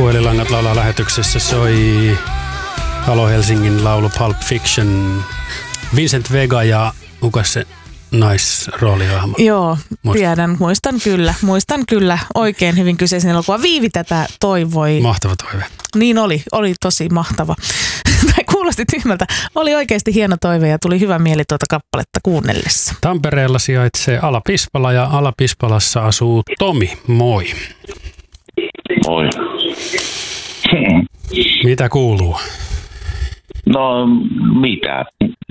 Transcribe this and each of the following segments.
Puhelinlangat laulaa lähetyksessä soi Halo Helsingin laulu Pulp Fiction. Vincent Vega ja kuka se naisroolihahmo? Joo, tiedän. Muistan kyllä oikein hyvin kyseisen elokuvan. Viivi tätä toivoi. Mahtava toive. Niin oli tosi mahtava. Tai kuulosti tyhmältä. Oli oikeasti hieno toive ja tuli hyvä mieli tuota kappaletta kuunnellessa. Tampereella sijaitsee Ala-Pispala ja Ala-Pispalassa asuu Tomi. Moi. Moi. Mitä kuuluu? No mitä?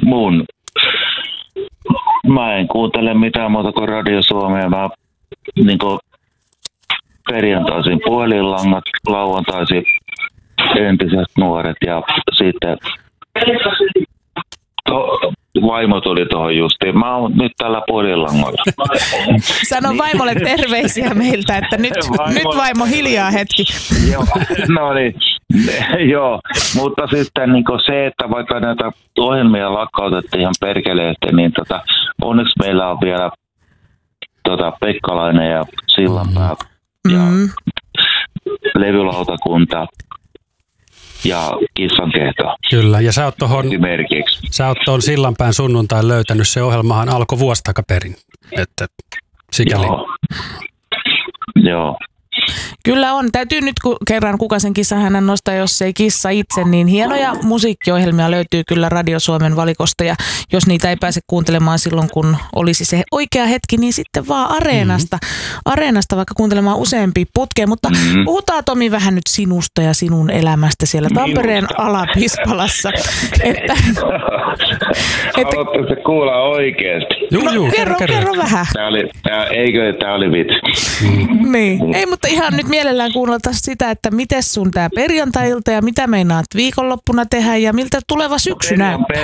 Mä en kuuntele mitään muuta kuin Radio Suomea. Mä niinku perjantaisin puhelinlangat, lauantaisin entiset nuoret ja sitten vaimo tuli tuohon justiin. Mä oon nyt tällä puhelinlangalla. Sano vaimolle terveisiä meiltä, että nyt vaimo hiljaa hetki. Joo, no niin. Joo, mutta sitten niin se, että vaikka näitä ohjelmia lakkautettiin ihan perkeleesti, niin onneksi meillä on vielä Pekkalainen ja Sillanpää ja levylautakunta ja Kissankehto. Kyllä, ja sä oot tuon Sillanpään sunnuntain löytänyt. Se ohjelmahan alkoi vuosi takaperin. Että sikäli. Joo. Kyllä on. Täytyy nyt kerran Kukasen kissa hänen nostaa, jos ei kissa itse, niin hienoja musiikkiohjelmia löytyy kyllä Radio Suomen valikosta. Ja jos niitä ei pääse kuuntelemaan silloin, kun olisi se oikea hetki, niin sitten vaan Areenasta vaikka kuuntelemaan useampia putkeen. Mutta puhutaan Tomi vähän nyt sinusta ja sinun elämästä siellä Tampereen Ala-Pispalassa. Haluatteko se kuulla oikeasti? Joo, kerro vähän. Tää oli vitsi. Niin. Ei, mutta ihan nyt mielellään kuunneltaisiin sitä, että miten sun tää perjantai-ilta ja mitä meinaat viikonloppuna tehdä ja miltä tuleva syksy näyttää?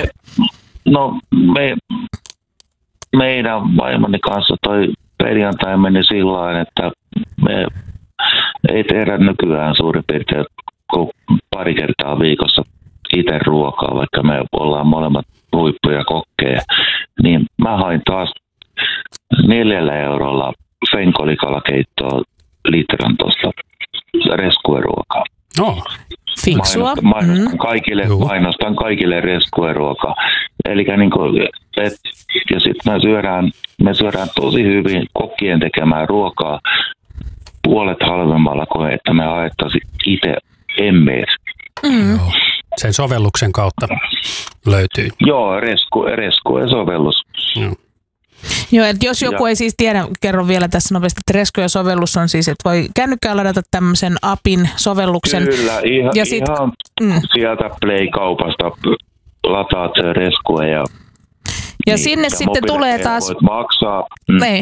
Meidän vaimoni kanssa toi perjantai meni sillain, että me ei tehdä nykyään suurin piirtein pari kertaa viikossa itse ruokaa, vaikka me ollaan molemmat huippuja kokkeja. Niin mä hain taas 4 eurolla fenkolikalakeittoa litran tuosta reskueruokaa. Fiksua. Mainostan kaikille reskueruokaa. Elikkä ja sitten me syödään tosi hyvin kokkien tekemää ruokaa puolet halvemmalla kuin että me ajettaisiin itse emmees. Joo. Sen sovelluksen kautta löytyy. Joo, Rescue-sovellus. Joo, että jos joku ei siis tiedä, kerron vielä tässä nopeasti, että Rescue-sovellus on siis, että voi kännykkään ladata tämmöisen appin, sovelluksen. Kyllä, ihan sieltä Play-kaupasta lataat se Rescue ja niin, sinne sitten tulee taas. Voit maksaa. Niin.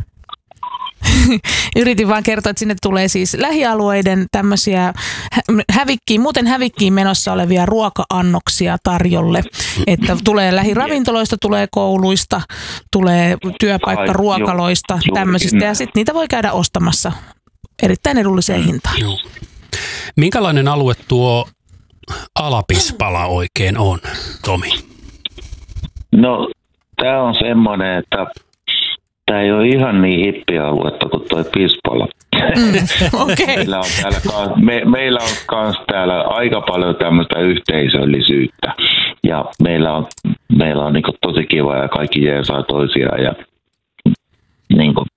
Yritin vaan kertoa, että sinne tulee siis lähialueiden tämmöisiä muuten hävikkiin menossa olevia ruoka-annoksia tarjolle. Että tulee lähiravintoloista, tulee kouluista, tulee työpaikkaruokaloista, tämmöisistä. Ja sitten niitä voi käydä ostamassa erittäin edulliseen hintaan. Joo. Minkälainen alue tuo Ala-Pispala oikein on, Tomi? No, tämä on semmoinen, että tämä ei ole ihan niin hippialuetta kuin tuo Pispala. Okay. Meillä on myös täällä aika paljon tämmöistä yhteisöllisyyttä. Ja meillä on niin kuin tosi kiva ja kaikki jeesaa toisiaan. Ja, niin kuin,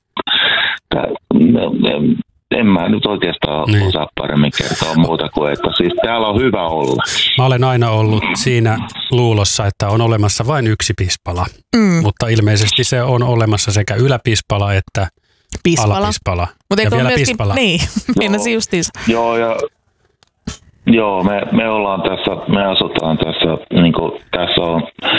en mä nyt oikeastaan osaa paremmin kertoa muuta kuin, että siis täällä on hyvä olla. Mä olen aina ollut siinä luulossa, että on olemassa vain yksi Pispala, mutta ilmeisesti se on olemassa sekä Ylä-Pispala että Ala-Pispala. Ja vielä myöskin, Pispala. Niin, meinasin justiinsa. Joo, me ollaan tässä, me asutaan tässä, niin kuin tässä on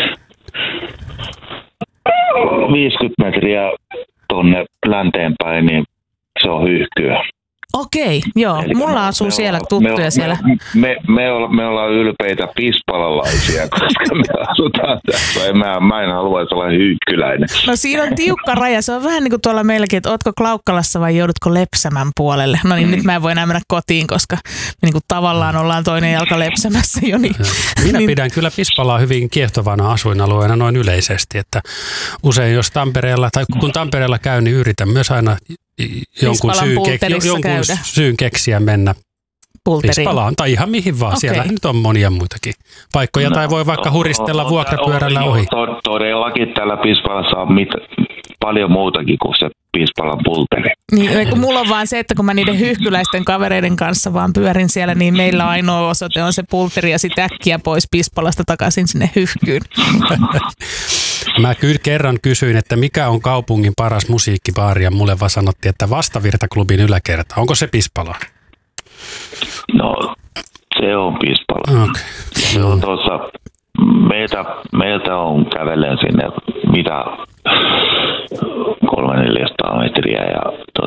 50 metriä tonne länteen päin, niin se on Hyyhkyä. Okei, joo. Mulla asuu siellä tuttuja siellä. Me ollaan ylpeitä pispalalaisia, koska me asutaan tässä. Mä en halua olla hyykkyläinen. No siinä on tiukka raja. Se on vähän niin kuin tuolla meilläkin, että ootko Klaukkalassa vai joudutko Lepsämän puolelle. No niin, nyt mä en voi enää mennä kotiin, koska me niin kuin tavallaan ollaan toinen jalka Lepsämässä jo. Niin. Minä pidän kyllä Pispalaa hyvin kiehtovana asuinalueena noin yleisesti, että usein jos Tampereella, tai kun Tampereella käy, niin yritän myös aina jonkun syyn keksiä mennä pulteriin? Pispalaan, tai ihan mihin vaan. Okay. Siellä nyt on monia muitakin paikkoja, tai voi vaikka huristella vuokrapyörällä ohi. Todellakin täällä Pispalassa on paljon muutakin kuin se Pispalan pulteri. Niin, kun mulla on vaan se, että kun mä niiden hyyhkyläisten kavereiden kanssa vaan pyörin siellä, niin meillä ainoa osoite on se pulteri ja sitten äkkiä pois Pispalasta takaisin sinne hyyhkyyn. Mä kyllä kerran kysyin, että mikä on kaupungin paras musiikkibaari, ja mulle vaan sanottiin, että Vastavirta-klubin yläkerta. Onko se Pispala? No, se on Pispala. Okay. Se on tuossa, meiltä on kävellen sinne mitä 300-400 metriä, ja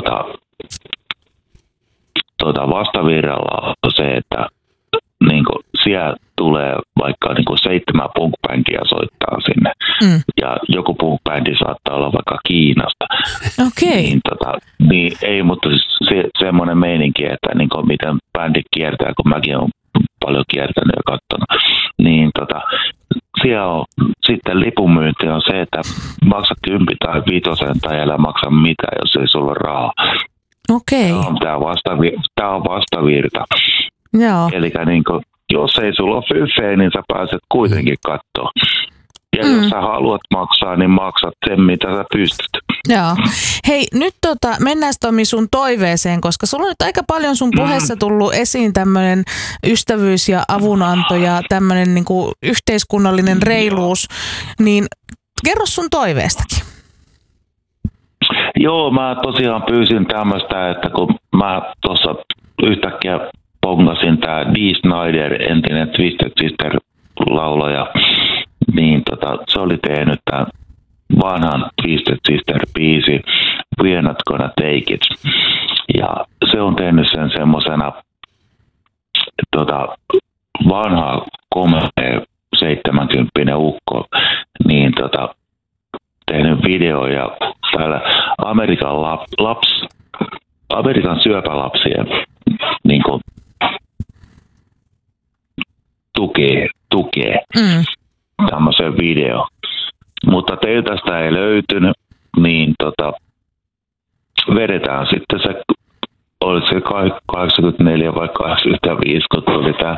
Vastavirralla on se, että niinku, siellä tulee vaikka niinku 7 punk-bändiä soittaa sinne. Ja joku punk-bändi saattaa olla vaikka Kiinasta. Okei. Niin ei, mutta semmoinen meininki, että niinku, miten bändit kiertää, kun mäkin olen paljon kiertänyt ja katsonut. Niin siellä on sitten lipunmyynti on se, että maksat 10 tai 5 tai älä maksa mitään, jos ei sulla ole rahaa. Okei. Tämä on Vastavirta. Joo. Eli niinku, jos ei sulla ole fyffeä, niin sä pääset kuitenkin katsoa. Ja jos sä haluat maksaa, niin maksat sen, mitä sä pystyt. Joo. Hei, nyt mennään Tomi sun toiveeseen, koska sulla on nyt aika paljon sun puheessa tullut esiin tämmöinen ystävyys ja avunanto ja tämmöinen niinku yhteiskunnallinen reiluus. Niin kerro sun toiveestakin. Joo, mä tosiaan pyysin tämmöistä, että kun mä tuossa yhtäkkiä pongasin tää Dee Snider, entinen Twisted Sister-laulaja, niin se oli tehnyt tämän vanhan Twisted Sister-biisi We're Not Gonna Take It. Ja se on tehnyt sen semmosena vanha komea 70 ukko, niin tehnyt video ja täällä Amerikan syöpälapsien niin kuin tukee tämmöisen video. Mutta teiltä sitä ei löytynyt, niin vedetään sitten se, oliko se 84 vai 85, kun tuli tämä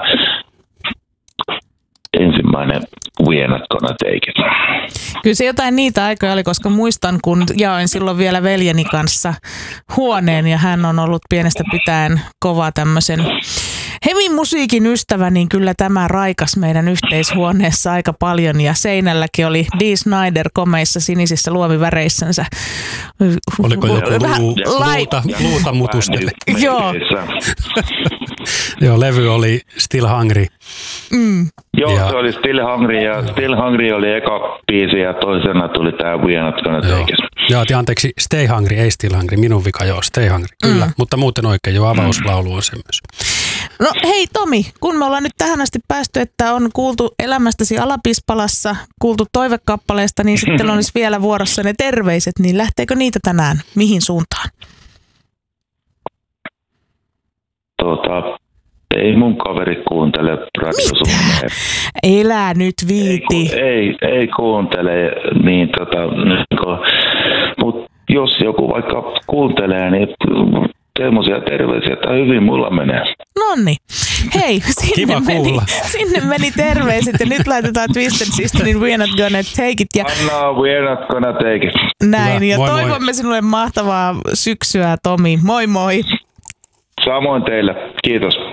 ensimmäinen We're Not Gonna Take It. Kyllä se jotain niitä aikoja oli, koska muistan, kun jaoin silloin vielä veljeni kanssa huoneen ja hän on ollut pienestä pitäen kova tämmöisen heavy musiikin ystävä, niin kyllä tämä raikas meidän yhteishuoneessa aika paljon ja seinälläkin oli Dee Snider komeissa sinisissä luomiväreissänsä. Oliko joku luuta mutustelle? Joo. Joo, levy oli Still Hungry. Joo, se oli Still Hungry ja Still Hungry oli eka biisi ja toisena tuli tää We're Not Gonna Take It. Joo, anteeksi, Stay Hungry, ei Still Hungry, minun vika, joo, Stay Hungry, kyllä, mutta muuten oikein jo avauslaulu on se myös. No hei Tomi, kun me ollaan nyt tähän asti päästy, että on kuultu elämästäsi Ala-Pispalassa, kuultu toivekappaleesta, niin sitten olisi vielä vuorossa ne terveiset, niin lähteekö niitä tänään mihin suuntaan? Ei mun kaveri kuuntele Radio Suomea. Elää nyt viiti. Ei kuuntele, niin mutta jos joku vaikka kuuntelee, niin semmoisia terveisiä, että hyvin mulla menee. Nonni. Hei, sinne meni terveiset ja nyt laitetaan Twisted Sisterin We're Not Gonna Take It. Ja Anna, We're Not Gonna Take It. Näin, hyvä. Ja moi, toivomme sinulle mahtavaa syksyä, Tomi. Moi moi. Samoin teille. Kiitos.